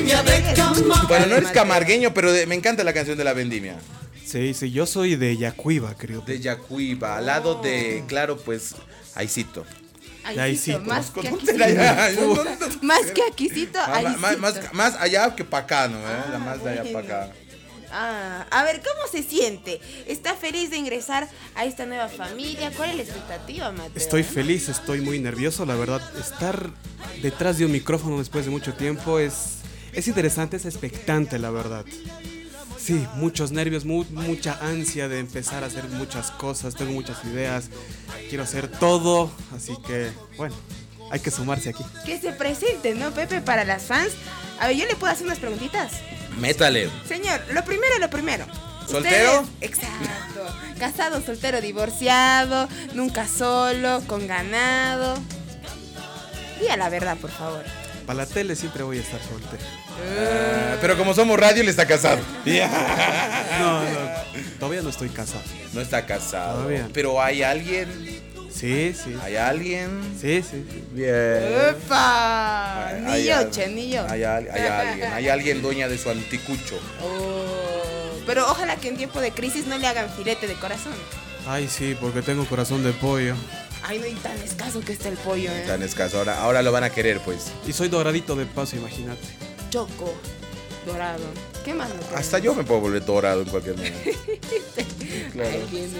Bueno, no eres camargueño, pero me encanta la canción de la vendimia. Sí, yo soy de Yacuiba, creo. De Yacuiba, al lado de, claro, pues, Aicito. Aicito. Más que ¿Cómo te la llamas? Más que aquisito, Más allá que para acá, ¿no? La más de allá para acá. A ver, ¿cómo se siente? ¿Está feliz de ingresar a esta nueva familia? ¿Cuál es la expectativa, Mateo? Estoy feliz, estoy muy nervioso, la verdad. Estar detrás de un micrófono después de mucho tiempo es interesante, es expectante, la verdad. Sí, muchos nervios, mucha ansia de empezar a hacer muchas cosas, tengo muchas ideas, quiero hacer todo, así que, bueno, hay que sumarse aquí. Que se presente, ¿no, Pepe? Para las fans. A ver, ¿yo le puedo hacer unas preguntitas? Métale. Señor, lo primero. ¿Soltero? Ustedes, exacto. Casado, soltero, divorciado, nunca solo, con ganado. Diga la verdad, por favor. Para la tele siempre voy a estar soltero. Pero como somos radio, él está casado. No, todavía no estoy casado. No está casado. Todavía. Pero hay alguien. Sí. ¿Hay alguien? Sí. Bien. ¡Epa! Ni yo. Hay alguien dueña de su anticucho. Oh, pero ojalá que en tiempo de crisis no le hagan filete de corazón. Ay, sí, porque tengo corazón de pollo. Ay, no, y tan escaso que está el pollo, ¿eh? Tan escaso. Ahora lo van a querer, pues. Y soy doradito de paso, imagínate. Choco, dorado. ¿Qué más no tenemos? Hasta yo me puedo volver dorado en cualquier momento. Claro. Ay, ¿quién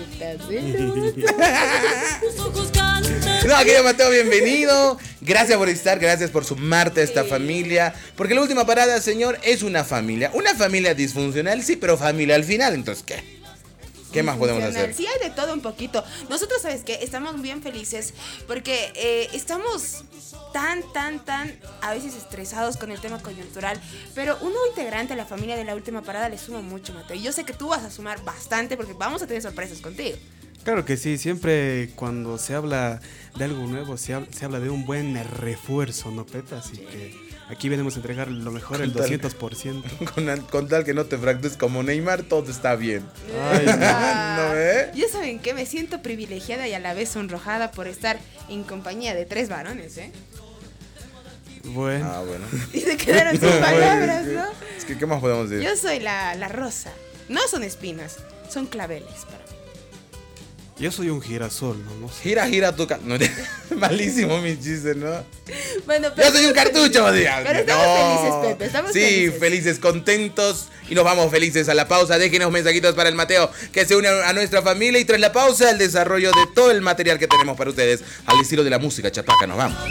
está? No, querido Mateo, bienvenido. Gracias por estar, gracias por sumarte a esta familia. Porque la última parada, señor, es una familia. Una familia disfuncional, sí, pero familia al final. Entonces, ¿qué más podemos hacer? Sí, hay de todo un poquito. Nosotros, ¿sabes qué? Estamos bien felices porque estamos tan a veces estresados con el tema coyuntural, pero un nuevo integrante a la familia de la última parada le suma mucho, Mateo. Y yo sé que tú vas a sumar bastante porque vamos a tener sorpresas contigo. Claro que sí, siempre cuando se habla de algo nuevo se habla de un buen refuerzo, ¿no, Pepe? Así que aquí venimos a entregar lo mejor, el 200%. Con tal que no te fractures como Neymar, todo está bien. Ay, ¿No? Yo, ¿saben qué? Me siento privilegiada y a la vez sonrojada por estar en compañía de 3 varones, ¿eh? Bueno. Bueno. Y se quedaron sin palabras, ¿no? Es que, ¿qué más podemos decir? Yo soy la rosa. No son espinas, son claveles para mí. Yo soy un girasol, ¿no? Gira tu no, malísimo mi chiste, ¿no? Bueno, pero yo soy un cartucho, diga. Pero estamos felices, Pepe, estamos felices. Sí, felices, contentos. Y nos vamos felices a la pausa. Déjenos mensajitos para el Mateo, que se une a nuestra familia. Y tras la pausa, el desarrollo de todo el material que tenemos para ustedes. Al estilo de la música chataca, nos vamos.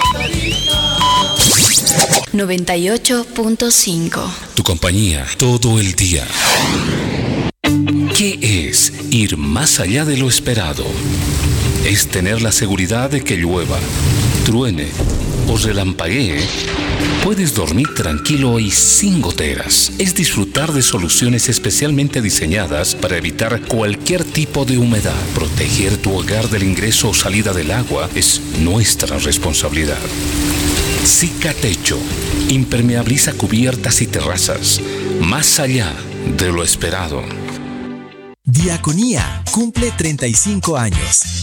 98.5. Tu compañía todo el día. ¿Qué es ir más allá de lo esperado? Es tener la seguridad de que llueva, truene o relampaguee. Puedes dormir tranquilo y sin goteras. Es disfrutar de soluciones especialmente diseñadas para evitar cualquier tipo de humedad. Proteger tu hogar del ingreso o salida del agua es nuestra responsabilidad. Cicatecho impermeabiliza cubiertas y terrazas, más allá de lo esperado. Diaconía cumple 35 años.